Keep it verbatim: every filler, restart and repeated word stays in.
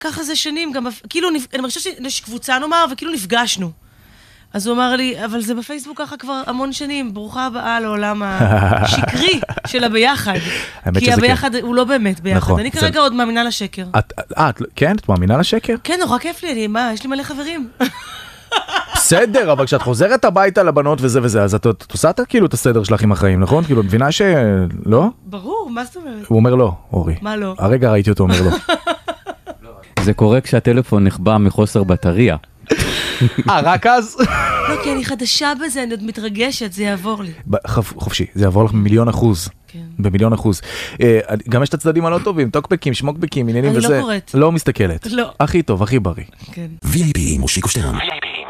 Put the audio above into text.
ככה זה שנים, גם, כאילו, אני חושבת שיש קבוצה נאמר, וכאילו נפגשנו. אז הוא אמר לי, אבל זה בפייסבוק ככה כבר המון שנים, ברוכה הבאה לעולם השקרי של הביחד. כי הביחד הוא לא באמת ביחד. אני כרגע עוד מאמינה לשקר. אה, כן? את מאמינה לשקר? כן, נורא כיף לי, מה, יש לי מלא חברים. בסדר, אבל כשאת חוזרת הביתה לבנות וזה וזה, אז את עושה כאילו את הסדר שלך עם החיים, נכון? כאילו, מבינה ש... לא? ברור, מה זאת אומרת? הוא אומר לא, אורי. מה לא? הרגע ראיתי אותו אומר לא. זה קורה כשהטלפון נחבא מחוסר בטריה. אה, רק אז? לא, כי אני חדשה בזה, אני עוד מתרגשת, זה יעבור לי. חופשי, זה יעבור לך במיליון אחוז. כן. במיליון אחוז. גם יש את הצדדים הלא טובים, טוקבקים, שמוקבקים, עניינים וזה. אני לא קוראת. לא מסתכלת. לא. הכי טוב, הכי בריא. כן. וי איי פי מושיקו שטרן.